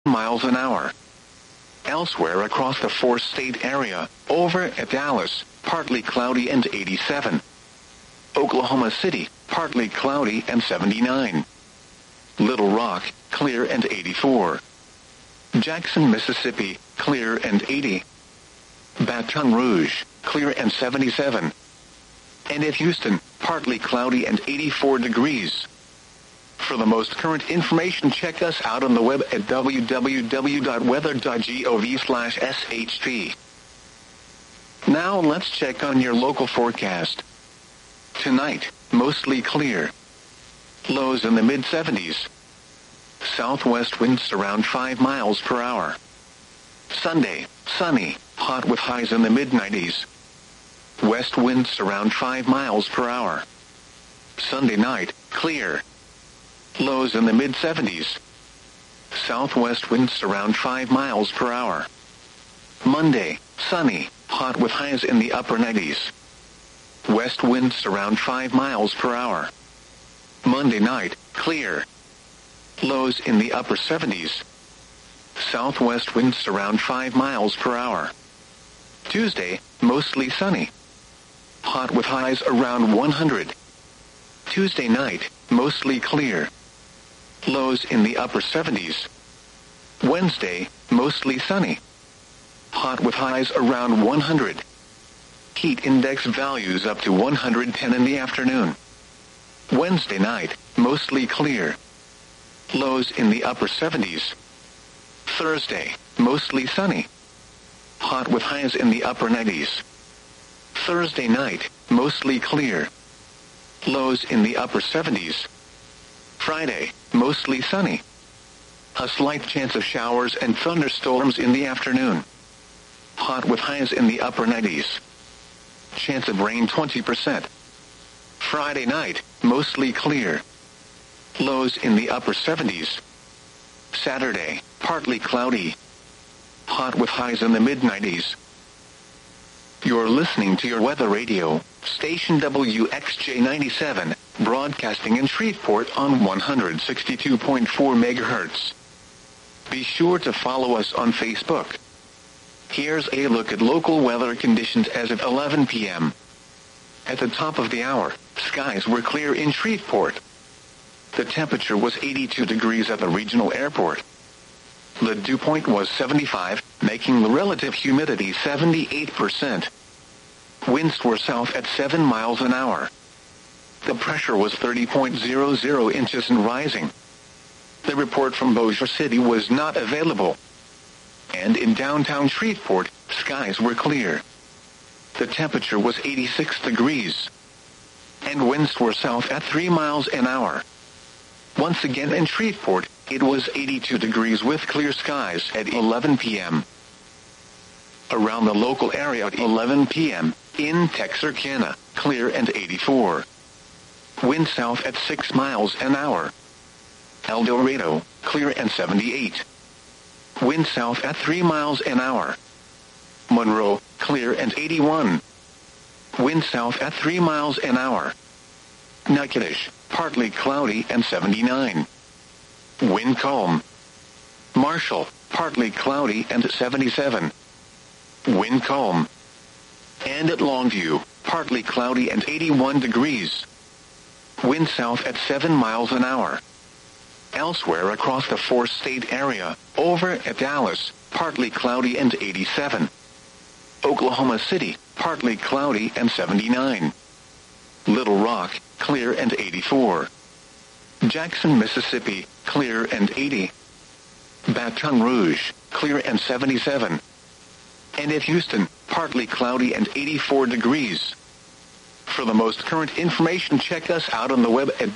miles an hour. Elsewhere across the four-state area, over at Dallas, partly cloudy and 87. Oklahoma City, partly cloudy and 79. Little Rock, clear and 84. Jackson, Mississippi, clear and 80. Baton Rouge, clear and 77. And at Houston, partly cloudy and 84 degrees. For the most current information, check us out on the web at www.weather.gov/SHP. Now let's check on your local forecast. Tonight, mostly clear. Lows in the mid-70s. Southwest winds around 5 miles per hour. Sunday, sunny, hot with highs in the mid-90s. West winds around 5 miles per hour. Sunday night, clear. Lows in the mid-70s. Southwest winds around 5 miles per hour. Monday, sunny, hot with highs in the upper 90s. West winds around 5 miles per hour. Monday night, clear. Lows in the upper 70s. Southwest winds around 5 miles per hour. Tuesday, mostly sunny. Hot with highs around 100. Tuesday night, mostly clear. Lows in the upper 70s. Wednesday, mostly sunny. Hot with highs around 100. Heat index values up to 110 in the afternoon. Wednesday night, mostly clear. Lows in the upper 70s. Thursday, mostly sunny. Hot with highs in the upper 90s. Thursday night, mostly clear. Lows in the upper 70s. Friday, mostly sunny. A slight chance of showers and thunderstorms in the afternoon. Hot with highs in the upper 90s. Chance of rain 20%. Friday night, mostly clear. Lows in the upper 70s. Saturday, partly cloudy. Hot with highs in the mid-90s. You're listening to your weather radio, station WXJ97, broadcasting in Shreveport on 162.4 megahertz. Be sure to follow us on Facebook. Here's a look at local weather conditions as of 11 p.m. At the top of the hour, skies were clear in Shreveport. The temperature was 82 degrees at the regional airport. The dew point was 75, making the relative humidity 78%. Winds were south at 7 miles an hour. The pressure was 30.00 inches and rising. The report from Bossier City was not available. And in downtown Shreveport, skies were clear. The temperature was 86 degrees. And winds were south at 3 miles an hour. Once again in Shreveport, it was 82 degrees with clear skies at 11 p.m. Around the local area at 11 p.m., in Texarkana, clear and 84. Wind south at 6 miles an hour. El Dorado, clear and 78. Wind south at 3 miles an hour. Monroe, clear and 81. Wind south at 3 miles an hour. Natchitoches, partly cloudy and 79. Wind calm. Marshall, partly cloudy and 77. Wind calm. And at Longview, partly cloudy and 81 degrees. Wind south at 7 miles an hour. Elsewhere across the four-state area, over at Dallas, partly cloudy and 87. Oklahoma City, partly cloudy and 79. Little Rock, clear and 84. Jackson, Mississippi, clear and 80. Baton Rouge, clear and 77. And at Houston, partly cloudy and 84 degrees. For the most current information, check us out on the web at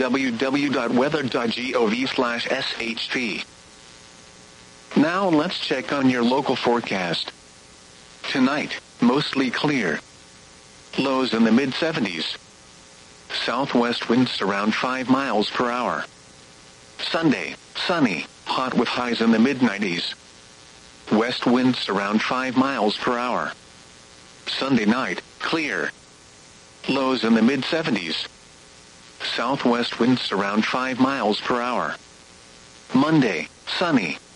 www.weather.gov/SHP. Now let's check on your local forecast. Tonight, mostly clear. Lows in the mid-70s. Southwest winds around 5 miles per hour. Sunday, sunny, hot with highs in the mid-90s. West winds around 5 miles per hour. Sunday night, clear. Lows in the mid-70s. Southwest winds around 5 miles per hour. Monday, sunny,